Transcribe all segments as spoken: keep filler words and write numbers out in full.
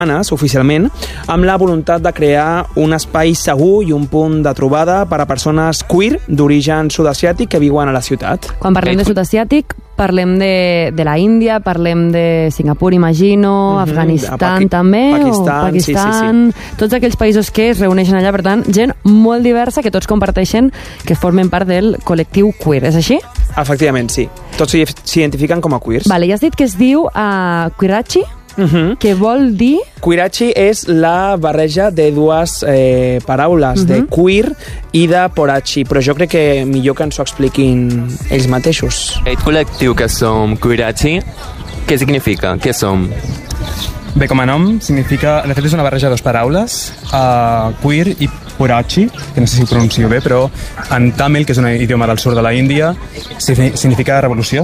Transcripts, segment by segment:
oficialment, amb la voluntat de crear un espai segur i un punt de trobada per a persones queer d'origen sud-asiàtic que viuen a la ciutat. Quan parlem de sud-asiàtic, parlem de, de la Índia, parlem de Singapur, imagino, uh-huh, Afganistan Paqui també, Pakistan, o Pakistan, sí, sí, sí. Tots aquells països que es reuneixen allà, per tant, gent molt diversa que tots comparteixen, que formen part del col·lectiu queer, és així? Efectivament, sí. Tots s'identifiquen com a queers. Vale, i has dit que es diu uh, Queerachi? Uh-huh. Que vol dir... Queerachi és la barreja de dues eh, paraules, uh-huh. de queer i de porachi, però jo crec que millor que ens ho expliquin ells mateixos. Aquest col·lectiu que som Queerachi, què significa? Què som? Bé, com a nom significa... De fet, és una barreja de dues paraules, uh, queer i porachi, que no sé si ho pronuncio bé, però en Tamil, que és un idioma del sud de la Índia, significa revolució.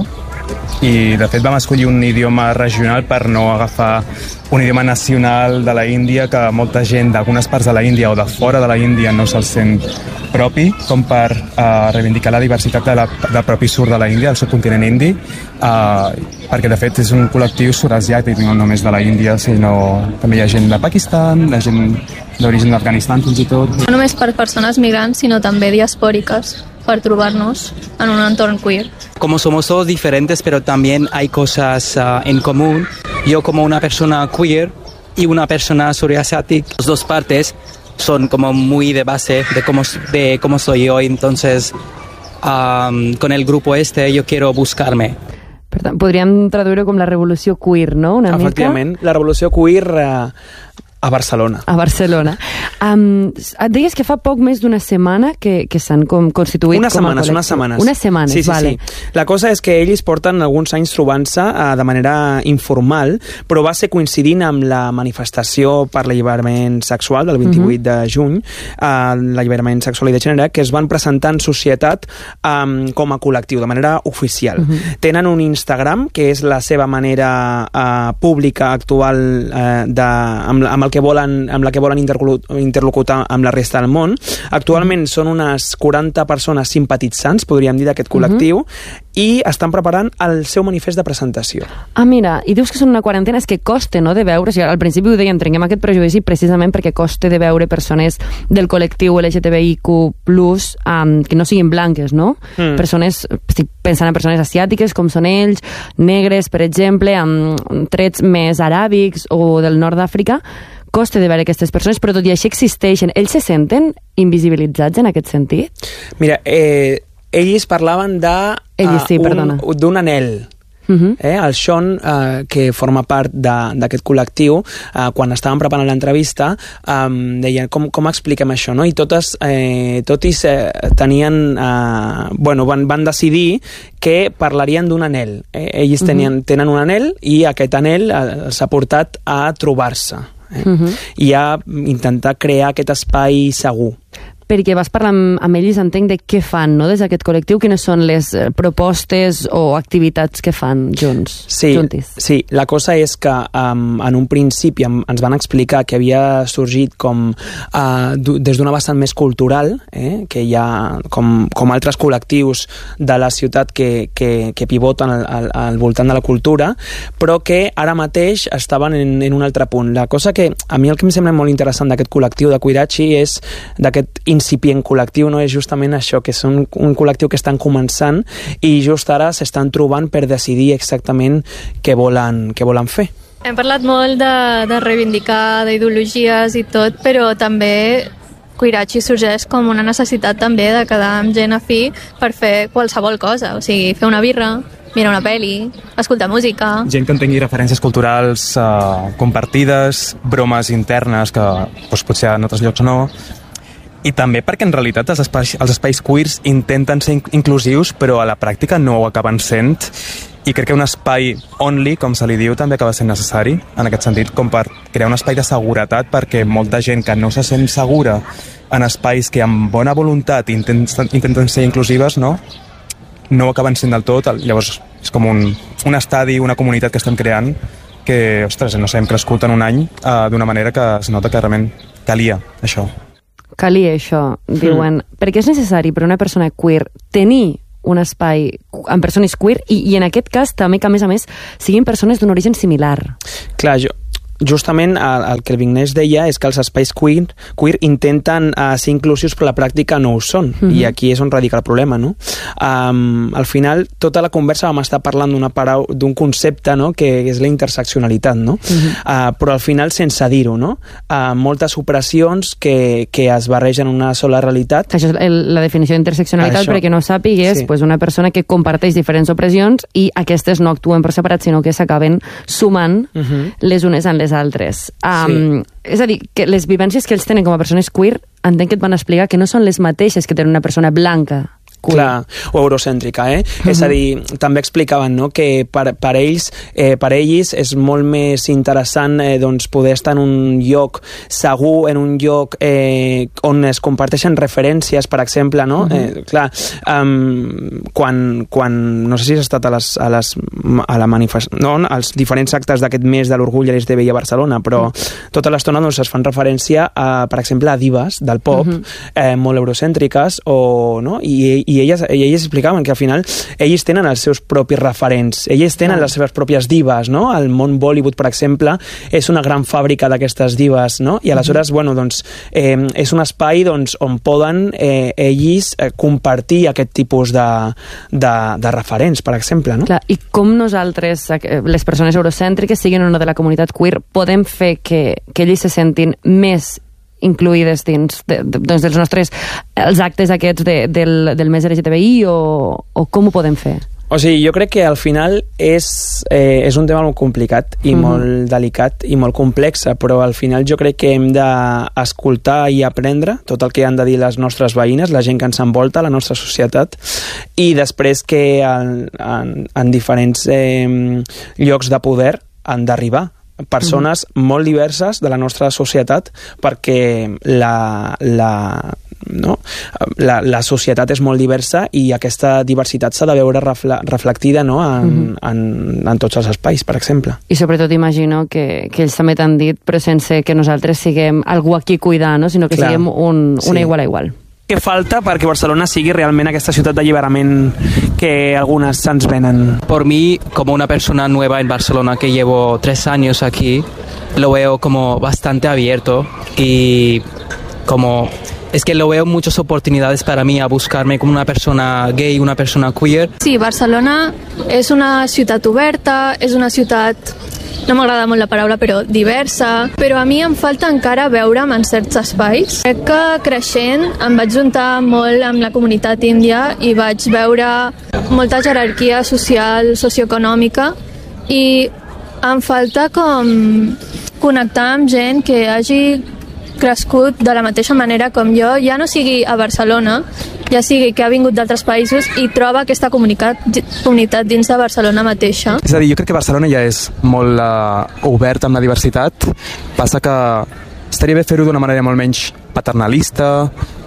I de fet vam escollir un idioma regional per no agafar un idioma nacional de la Índia que molta gent d'algunes parts de la Índia o de fora de la Índia no se'l sent propi, com per uh, reivindicar la diversitat de la, del propi sud de la Índia, del subcontinent indi, uh, perquè de fet és un col·lectiu sud-asiàtic, no només de la Índia, sinó també hi ha gent de Pakistan, la gent d'origen d'Afganistan fins i tot. No només per persones migrants, sinó també diaspòriques, para trobarnos en un entorno queer. Como somos todos diferentes, pero también hay cosas uh, en común. Yo como una persona queer y una persona sudasiática, las dos partes son como muy de base de cómo, de cómo soy yo. Entonces, um, con el grupo este yo quiero buscarme. Per tant, podríem traduir-ho com la revolució queer, no? Una Efectivament, mica? La revolució queer eh, a Barcelona. A Barcelona. Um, et deies que fa poc més d'una setmana que, que s'han com constituït unes com a setmanes, col·lectiu. Unes setmanes, Unes setmanes, sí, sí, vale. Sí. La cosa és que ells porten alguns anys trobant-se uh, de manera informal, però va ser coincidint amb la manifestació per l'alliberament sexual del vint-i-vuit uh-huh. de juny, uh, l'alliberament sexual i de gènere, que es van presentar en societat um, com a col·lectiu, de manera oficial. Uh-huh. Tenen un Instagram, que és la seva manera uh, pública actual uh, de, amb, amb el que volen, amb la que volen interlocutar amb la resta del món. Actualment mm-hmm. són unes quaranta persones simpatitzants, podríem dir, d'aquest col·lectiu, mm-hmm. i estan preparant el seu manifest de presentació. Ah, mira, i dius que són una quarantena, és que costa, no?, de veure, o sigui, al principi ho dèiem, trenquem aquest prejudici precisament perquè costa de veure persones del col·lectiu L G T B I Q plus, um, que no siguin blanques, no? Mm. Persones, estic pensant en persones asiàtiques, com són ells, negres, per exemple, amb trets més aràbics o del nord d'Àfrica. Costa de veure aquestes persones, però tot i així existeixen. Ells se senten invisibilitzats en aquest sentit? Mira, eh, ells parlaven de, ells, sí, uh, un, d'un anhel. Uh-huh. Eh, el Sean, eh, que forma part d'aquest col·lectiu, eh, quan estaven preparant l'entrevista, eh, deien com, com expliquem això, no? I totes, eh, totis eh, tenien, eh, bueno, van, van decidir que parlarien d'un anhel. Eh, ells tenien, uh-huh. tenen un anhel i aquest anhel eh, s'ha portat a trobar-se. Eh? Uh-huh. I a intentar crear aquest espai segur. Perquè vas parlar amb, amb ells, entenc, de què fan, no?, des d'aquest col·lectiu, quines són les propostes o activitats que fan junts, sí, juntis. Sí, la cosa és que um, en un principi em, ens van explicar que havia sorgit com uh, des d'una vessant més cultural, eh, que hi ha com, com altres col·lectius de la ciutat que, que, que pivoten al, al, al voltant de la cultura, però que ara mateix estaven en, en un altre punt. La cosa que a mi el que em sembla molt interessant d'aquest col·lectiu de Queerachi és d'aquest incipient col·lectiu, no és justament això, que és un, un col·lectiu que estan començant i just ara s'estan trobant per decidir exactament què volen, què volen fer. Hem parlat molt de, de reivindicar, d'ideologies i tot, però també Queerachi sorgeix com una necessitat també de quedar amb gent afí per fer qualsevol cosa, o sigui, fer una birra, mirar una pel·li, escoltar música... Gent que entengui referències culturals eh, compartides, bromes internes que doncs, potser en altres llocs no... I també perquè en realitat els espais, els espais queers intenten ser inclusius però a la pràctica no ho acaben sent i crec que un espai only, com se li diu, també acaba sent necessari en aquest sentit, com per crear un espai de seguretat perquè molta gent que no se sent segura en espais que amb bona voluntat intenten, intenten ser inclusives, no? No ho acaben sent del tot, llavors és com un, un estadi, una comunitat que estem creant que, ostres, no sé, hem crescut en un any uh, d'una manera que es nota que realment calia això. Calia això, diuen, mm. perquè és necessari per a una persona queer tenir un espai amb persones queer i, i en aquest cas també que a més a més siguin persones d'un origen similar. Clar, jo, justament el, el que el Vignès deia és que els espais queer, queer intenten uh, ser inclusius però a la pràctica no ho són, mm-hmm. i aquí és on radica el problema, no? Um, al final, tota la conversa vam estar parlant d'una parau- d'un concepte, no?, que és la interseccionalitat, no? Mm-hmm. Uh, però al final sense dir-ho, no? Uh, moltes opressions que, que es barregen en una sola realitat. Això és el, la definició d'interseccionalitat, Això. perquè no sàpiga, és Sí. pues, una persona que comparteix diferents opressions i aquestes no actuen per separat, sinó que s'acaben sumant Uh-huh. les unes en les altres. Um, sí. És a dir, que les vivències que ells tenen com a persones queer, entenc que et van explicar que no són les mateixes que tenen una persona blanca. Queer. Clar, o eurocèntrica, eh? Uh-huh. És a dir, també explicaven, no?, que per, per ells, eh, per ells és molt més interessant eh, doncs poder estar en un lloc segur, en un lloc eh, on es comparteixen referències, per exemple, no? Uh-huh. eh, clar, um, quan, quan, no sé si has estat a les, a les a la manifest... no, als diferents actes d'aquest mes de l'orgull L G T B I a Barcelona, però uh-huh. tota l'estona doncs, es fan referència a, per exemple, a divas del pop, uh-huh. eh, molt eurocèntriques, o, no? I, i elles, i elles explicaven que al final ells tenen els seus propis referents, ells tenen les seves pròpies divas, no? El món Bollywood, per exemple, és una gran fàbrica d'aquestes divas, no? I aleshores, bueno, doncs, eh, és un espai doncs, on poden eh, ells eh, compartir aquest tipus de, de, de referents, per exemple, no? Clar, i com nosaltres, eh, les persones eurocèntriques, siguin o no de la comunitat queer, podem fer que, que ells se sentin més incluïdes dins de, de, doncs dels nostres els actes aquests de, del, del mes L G T B I, o, o com ho podem fer? O sigui, jo crec que al final és, eh, és un tema molt complicat i mm-hmm. molt delicat i molt complex, però al final jo crec que hem d'escoltar i aprendre tot el que han de dir les nostres veïnes, la gent que ens envolta, la nostra societat, i després que en, en, en diferents eh, llocs de poder han d'arribar persones mm. molt diverses de la nostra societat, perquè la, la, no? la, la societat és molt diversa i aquesta diversitat s'ha de veure refle reflectida, no? en, mm. en, en tots els espais, per exemple. I sobretot imagino que, que ells també t'han dit, però sense que nosaltres siguem algú aquí cuidar, no? Sinó que Clar. siguem un, una sí. igual a igual. Què falta perquè Barcelona sigui realment aquesta ciutat d'alliberament que algunes se'ns venen? Por mí, como una persona nueva en Barcelona que llevo tres años aquí, lo veo como bastante abierto y como... Es que lo veo muchas oportunidades para mí a buscarme como una persona gay, una persona queer. Sí, Barcelona és una ciutat oberta, és una ciutat, no m'agrada molt la paraula, però diversa, però a mi em falta encara veure'm en certs espais. Crec que creixent em vaig juntar molt amb la comunitat índia i vaig veure molta jerarquia social, socioeconòmica, i em falta com connectar amb gent que hagi crescut de la mateixa manera com jo, ja no sigui a Barcelona, ja sigui que ha vingut d'altres països i troba aquesta comunitat, comunitat dins de Barcelona mateixa. És a dir, jo crec que Barcelona ja és molt uh, oberta amb la diversitat, passa que estaria bé fer-ho d'una manera molt menys paternalista,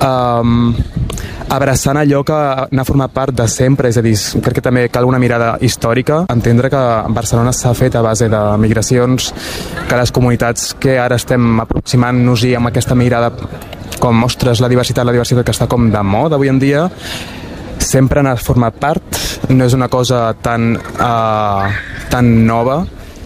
um, abraçant allò que n'ha format part de sempre, és a dir, crec que també cal una mirada històrica, entendre que Barcelona s'ha fet a base de migracions, que les comunitats que ara estem aproximant-nos-hi amb aquesta mirada com, ostres, la diversitat, la diversitat que està com de moda avui en dia, sempre n'ha format part, no és una cosa tan, uh, tan nova,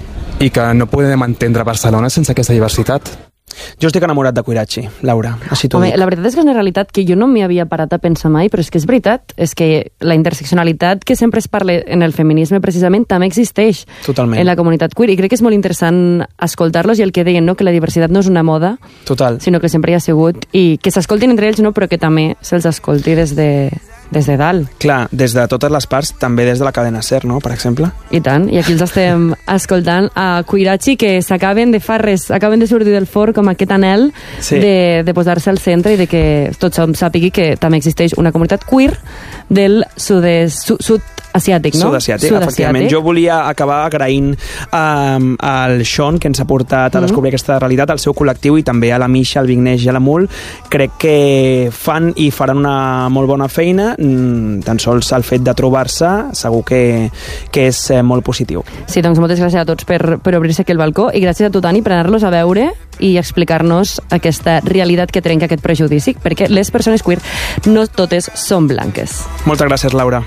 i que no podem entendre Barcelona sense aquesta diversitat. Jo estic enamorat de Queerachi, Laura, així t'ho Home, dic. la veritat és que és una realitat que jo no m'hi havia parat a pensar mai, però és que és veritat, és que la interseccionalitat que sempre es parla en el feminisme precisament també existeix Totalment. en la comunitat queer, i crec que és molt interessant escoltar-los, i el que deien, no? Que la diversitat no és una moda, Total. sinó que sempre hi ha sigut, i que s'escoltin entre ells, no? Però que també se'ls escolti des de, des de dalt. Clar, des de totes les parts, també des de la cadena SER, no?, per exemple. I tant, i aquí els estem escoltant a Queerachi, que s'acaben de fa res, acaben de sortir del forn com aquest anel Sí. de, de posar-se al centre i de que tothom sàpigui que també existeix una comunitat queer del sud-est, sud, sud asiàtic, no? Sud-asiàtic, efectivament. Jo volia acabar agraint um, al Sean, que ens ha portat a descobrir mm-hmm. aquesta realitat, al seu col·lectiu, i també a la Misha, al Vignès i a la Mul. Crec que fan i faran una molt bona feina, mm, tan sols el fet de trobar-se segur que, que és eh, molt positiu. Sí, doncs moltes gràcies a tots per, per obrir-se aquí el balcó, i gràcies a tu, Tani, per anar-los a veure i explicar-nos aquesta realitat que trenca aquest prejudici, perquè les persones queer no totes són blanques. Moltes gràcies, Laura.